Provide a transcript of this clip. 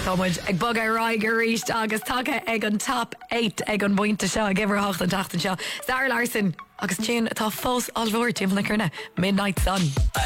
Támuid ag bog ráig ar ríist agus take ag an top 8 ag an buinte seo ag ifir hocht an tatan seo. Sarah Larson agus tune atá fós alhór tíim le chuna Midnight Sun.